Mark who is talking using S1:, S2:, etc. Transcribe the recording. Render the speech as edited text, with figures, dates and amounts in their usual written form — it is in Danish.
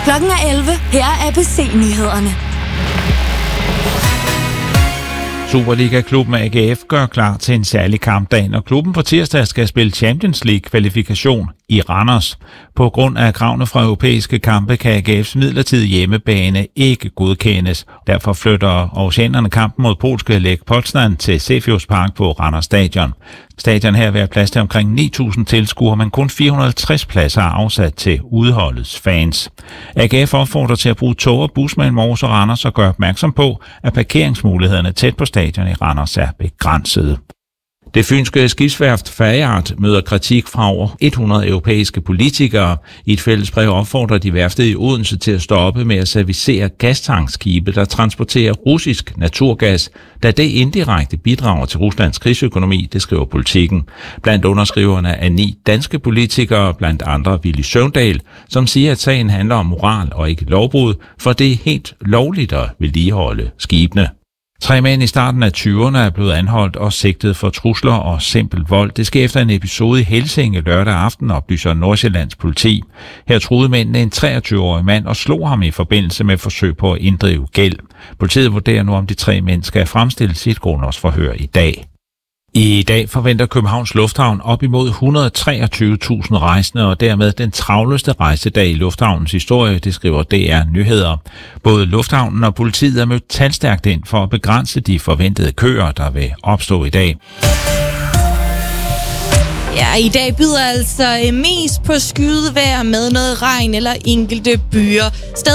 S1: Klokken er 11. Her er ABC-nyhederne.
S2: Superliga-klubben AGF gør klar til en særlig kampdag, når klubben på tirsdag skal spille Champions League-kvalifikation i Randers. På grund af kravene fra europæiske kampe kan AGF's midlertidige hjemmebane ikke godkendes. Derfor flytter aarhusianerne kampen mod polske Lech Poznan til Cefius Park på Randers Stadion. Stadion her vil have plads til omkring 9.000 tilskuere, men kun 450 pladser er afsat til udholdets fans. AGF opfordrer til at bruge tog og bus mellem Aarhus og Randers og gør opmærksom på, at parkeringsmulighederne tæt på stadion i Randers er begrænsede. Det fynske skibsværft Fayard møder kritik fra over 100 europæiske politikere. I et fælles brev opfordrer de værftet i Odense til at stoppe med at servicere gastankskibe, der transporterer russisk naturgas, da det indirekte bidrager til Ruslands krigsøkonomi, det skriver Politiken. Blandt underskriverne er 9 danske politikere, blandt andre Villy Søvndal, som siger, at sagen handler om moral og ikke lovbrud, for det er helt lovligt at vedligeholde skibene. 3 mænd i starten af 20'erne er blevet anholdt og sigtet for trusler og simpel vold. Det sker efter en episode i Helsinge lørdag aften, oplyser Nordsjællands politi. Her truede mændene en 23-årig mand og slog ham i forbindelse med forsøg på at inddrive gæld. Politiet vurderer nu, om de 3 mænd skal fremstilles i et grundlovsforhør i dag. I dag forventer Københavns Lufthavn op imod 123.000 rejsende, og dermed den travleste rejsedag i lufthavnens historie, det skriver DR Nyheder. Både lufthavnen og politiet er mødt tandstærkt ind for at begrænse de forventede køer, der vil opstå i dag.
S3: Ja, i dag byder altså mest på skydevejr med noget regn eller enkelte byer.